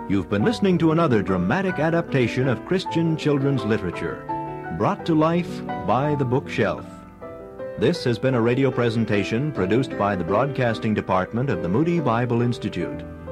You've been listening to another dramatic adaptation of Christian children's literature, brought to life by the Bookshelf. This has been a radio presentation produced by the Broadcasting Department of the Moody Bible Institute.